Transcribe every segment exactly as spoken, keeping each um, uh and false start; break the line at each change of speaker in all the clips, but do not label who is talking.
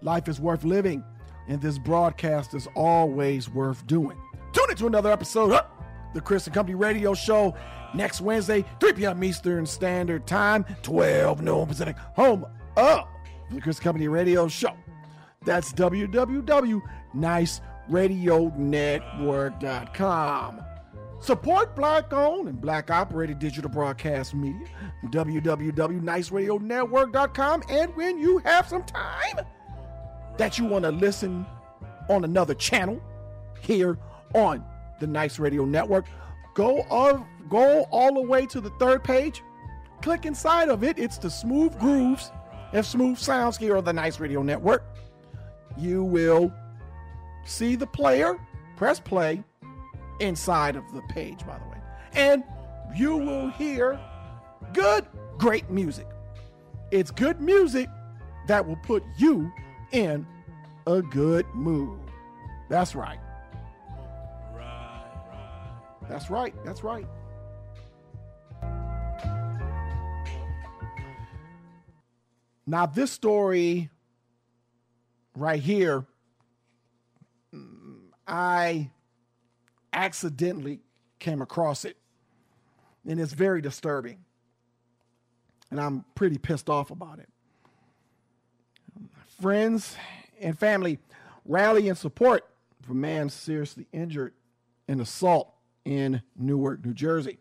Life is worth living, and this broadcast is always worth doing. Tune into another episode of the Chris and Company Radio Show next Wednesday, three p.m. Eastern Standard Time, twelve noon Pacific, home of the Chris and Company Radio Show. That's w w w dot nice radio network dot com. Support black-owned and black-operated digital broadcast media, w w w dot nice radio network dot com. And when you have some time that you want to listen on another channel here on the Nice Radio Network, go, of, go all the way to the third page. Click inside of it. It's the Smooth Grooves and Smooth Sounds here on the Nice Radio Network. You will see the player. Press play inside of the page, by the way, and you will hear good, great music. It's good music that will put you in a good mood. That's right. That's right. That's right. Now, this story right here, I accidentally came across it, and it's very disturbing, and I'm pretty pissed off about it. Friends and family rally in support of a man seriously injured in assault in Newark, New Jersey.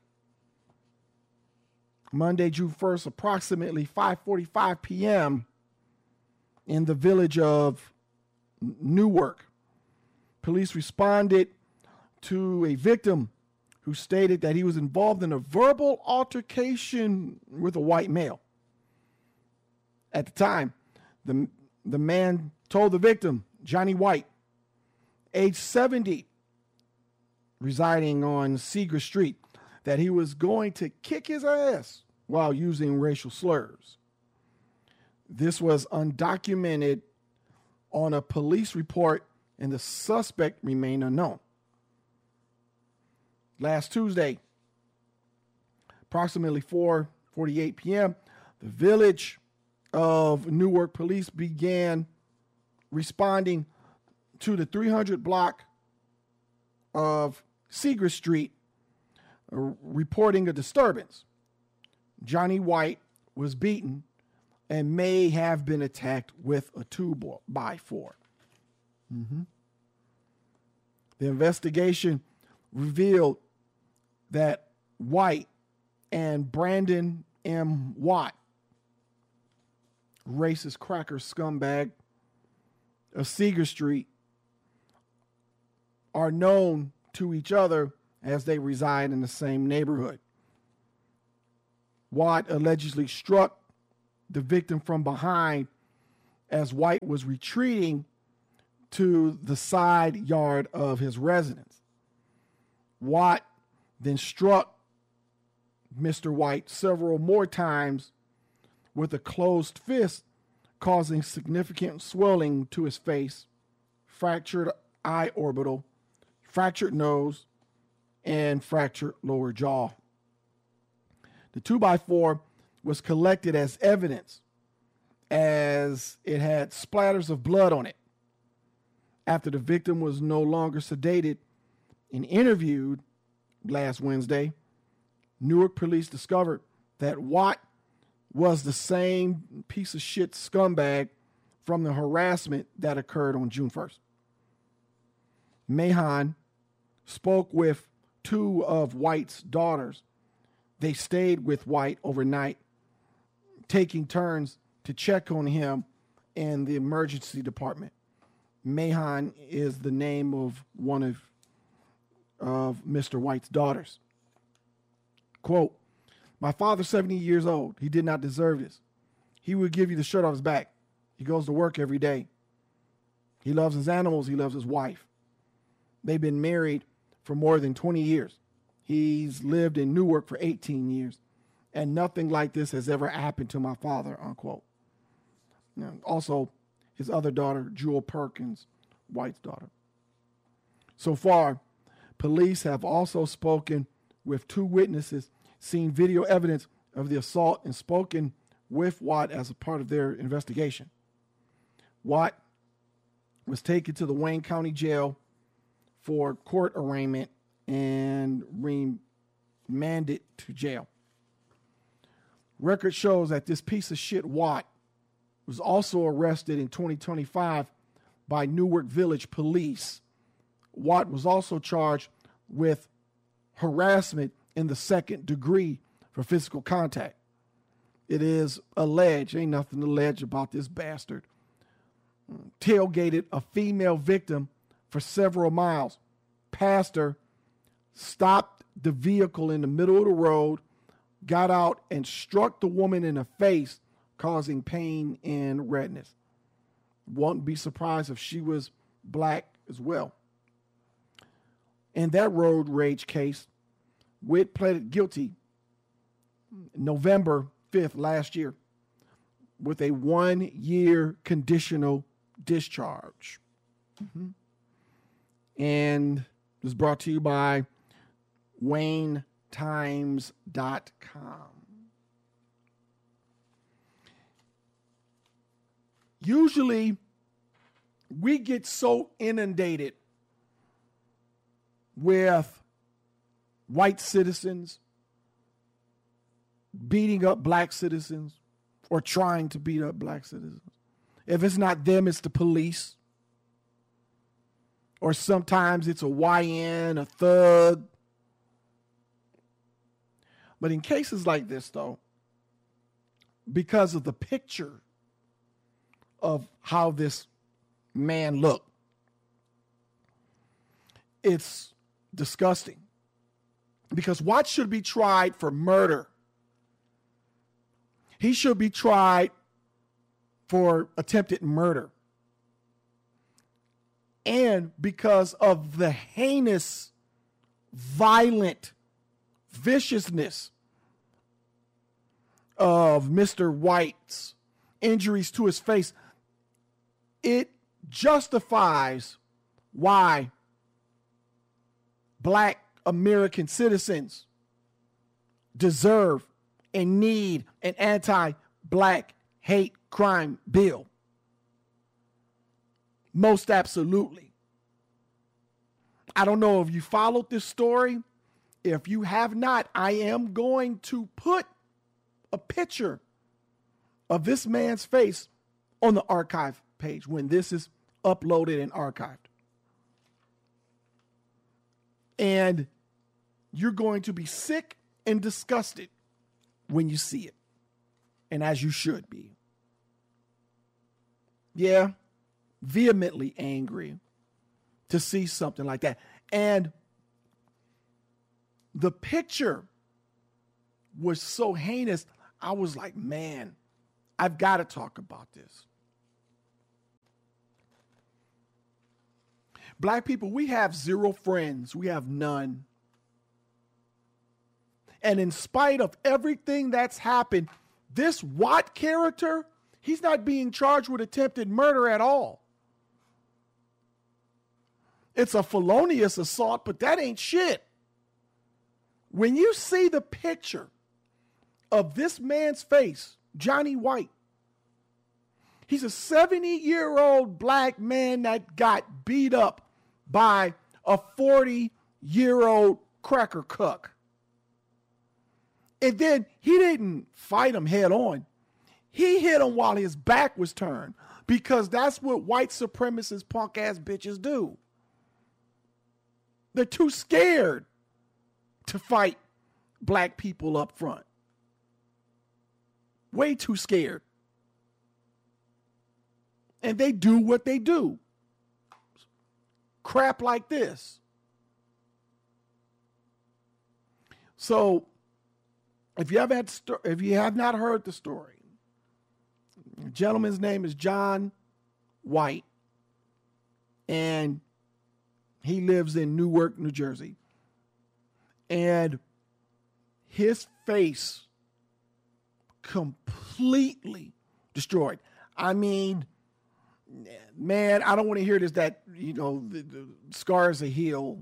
Monday, June first, approximately five forty-five p.m. in the village of Newark, police responded to a victim who stated that he was involved in a verbal altercation with a white male. At the time, the, the man told the victim, Johnny White, age seventy, residing on Seeger Street, that he was going to kick his ass while using racial slurs. This was undocumented on a police report, and the suspect remained unknown. Last Tuesday, approximately four forty-eight p.m., the village of Newark police began responding to the three hundred block of Seeger Street, uh, reporting a disturbance. Johnny White was beaten and may have been attacked with a two by four. Mm-hmm. The investigation revealed that White and Brandon M. Watt, racist cracker scumbag of Seeger Street, are known to each other as they reside in the same neighborhood. Watt allegedly struck the victim from behind as White was retreating to the side yard of his residence. Watt then struck Mister White several more times with a closed fist, causing significant swelling to his face, fractured eye orbital, fractured nose, and fractured lower jaw. The two by four was collected as evidence, as it had splatters of blood on it. After the victim was no longer sedated and interviewed last Wednesday, Newark police discovered that Watt was the same piece of shit scumbag from the harassment that occurred on June first. Mahan spoke with two of White's daughters. They stayed with White overnight, taking turns to check on him in the emergency department. Mahan is the name of one of, of Mister White's daughters. Quote, "My father's seventy years old. He did not deserve this. He would give you the shirt off his back. He goes to work every day. He loves his animals. He loves his wife. They've been married for more than twenty years. He's lived in Newark for eighteen years, and nothing like this has ever happened to my father," unquote. Now, also, his other daughter, Jewel Perkins, White's daughter. So far, police have also spoken with two witnesses, seen video evidence of the assault, and spoken with Watt as a part of their investigation. Watt was taken to the Wayne County Jail for court arraignment and remanded to jail. Record shows that this piece of shit Watt was also arrested in twenty twenty-five by Newark Village Police. Watt was also charged with harassment in the second degree for physical contact. It is alleged, ain't nothing alleged about this bastard, tailgated a female victim for several miles, passed her, stopped the vehicle in the middle of the road, got out and struck the woman in the face, causing pain and redness. Won't be surprised if she was black as well. In that road rage case, Witt pleaded guilty November fifth last year with a one-year conditional discharge. Mm-hmm. And it was brought to you by Wayne Times dot com. Usually, we get so inundated with white citizens beating up black citizens or trying to beat up black citizens. If it's not them, it's the police. Or sometimes it's a Y N, a thug. But in cases like this, though, because of the picture of how this man looked, it's disgusting. Because Watt should be tried for murder. He should be tried for attempted murder. And because of the heinous, violent viciousness of Mister White's injuries to his face, it justifies why black American citizens deserve and need an anti-black hate crime bill. Most absolutely. I don't know if you followed this story. If you have not, I am going to put a picture of this man's face on the archive page when this is uploaded and archived. And you're going to be sick and disgusted when you see it. And as you should be. Yeah, vehemently angry to see something like that. And the picture was so heinous, I was like, man, I've got to talk about this. Black people, we have zero friends. We have none. And in spite of everything that's happened, this Watt character, he's not being charged with attempted murder at all. It's a felonious assault, but that ain't shit. When you see the picture of this man's face, Johnny White, he's a seventy-year-old black man that got beat up by a forty-year-old cracker cuck. And then he didn't fight him head on. He hit him while his back was turned because that's what white supremacist punk ass bitches do. They're too scared to fight black people up front. Way too scared. And they do what they do. Crap like this. So, if you haven't, sto- if you have not heard the story, the gentleman's name is John White, and he lives in Newark, New Jersey. And his face completely destroyed. I mean, man, I don't want to hear this, that, you know, the, the scars a heal.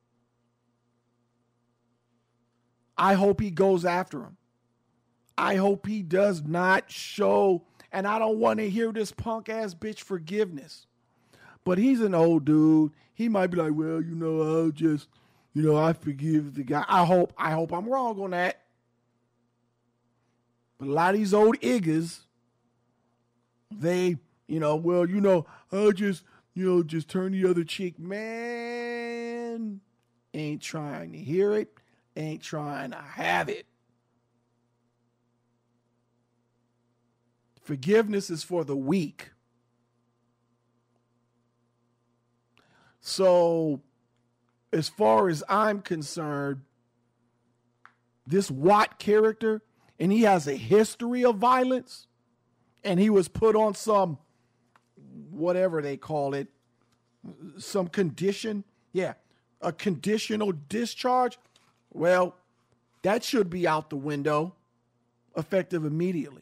I hope he goes after him. I hope he does not show, and I don't want to hear this punk ass bitch forgiveness. But he's an old dude. He might be like, well, you know, I'll just, you know, I forgive the guy. I hope, I hope I'm wrong on that. But a lot of these old iggas, they, you know, well, you know, I'll just, you know, just turn the other cheek. Man, ain't trying to hear it, ain't trying to have it. Forgiveness is for the weak. So, as far as I'm concerned, this Watt character, and he has a history of violence, and he was put on some, whatever they call it, some condition. Yeah, a conditional discharge. Well, that should be out the window, effective immediately.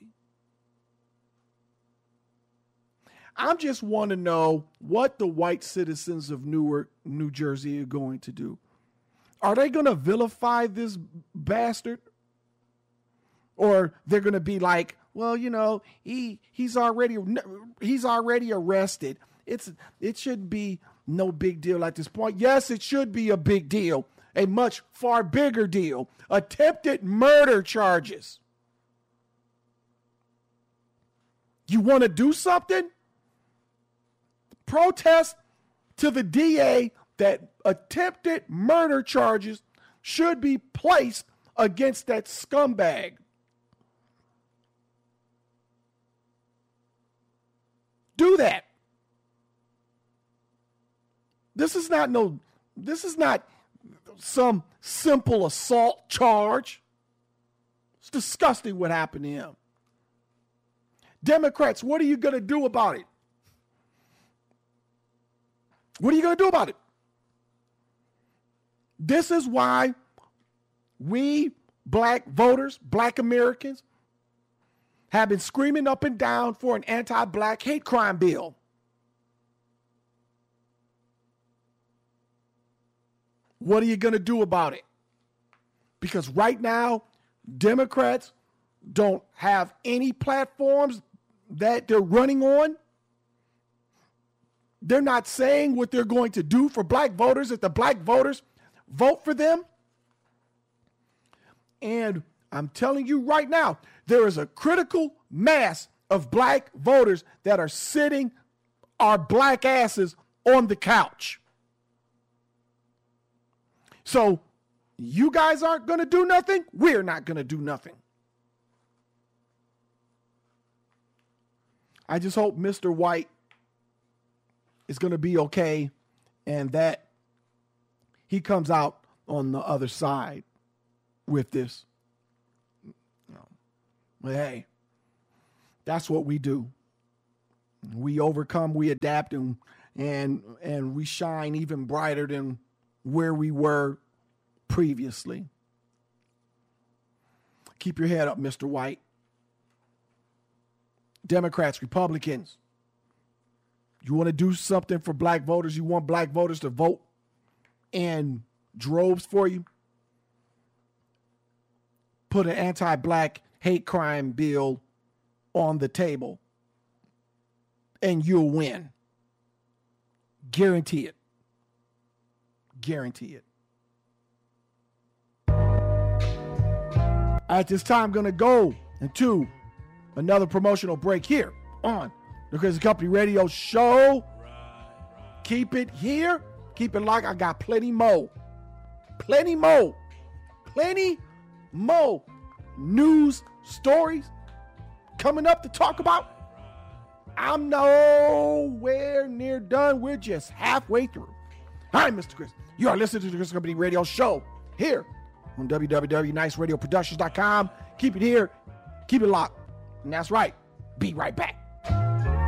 I just want to know what the white citizens of Newark, New Jersey are going to do. Are they going to vilify this bastard? Or they're going to be like, well, you know, he he's already he's already arrested. It's it should be no big deal at this point. Yes, it should be a big deal, a much far bigger deal. Attempted murder charges. You want to do something? Protest to the D A that attempted murder charges should be placed against that scumbag. Do that. This is not no, this is not some simple assault charge. It's disgusting what happened to him. Democrats, what are you going to do about it? What are you going to do about it? This is why we black voters, black Americans, have been screaming up and down for an anti-black hate crime bill. What are you going to do about it? Because right now, Democrats don't have any platforms that they're running on. They're not saying what they're going to do for black voters if the black voters vote for them. And I'm telling you right now, there is a critical mass of black voters that are sitting our black asses on the couch. So you guys aren't going to do nothing. We're not going to do nothing. I just hope Mister White is going to be okay and that he comes out on the other side with this. But hey, that's what we do. We overcome, we adapt, and and and we shine even brighter than where we were previously. Keep your head up, Mister White. Democrats, Republicans, you want to do something for black voters? You want black voters to vote in droves for you? Put an anti-black hate crime bill on the table and you'll win. Guarantee it. Guarantee it. At this time, I'm going to go into another promotional break here on the Chris and Company Radio Show. Keep it here. Keep it locked. I got plenty more. Plenty more. Plenty more news stories coming up to talk about. I'm nowhere near done. We're just halfway through. Hi, Mister Chris. You are listening to the Chris and Company Radio Show here on w w w dot nice radio productions dot com. Keep it here. Keep it locked. And that's right. Be right back.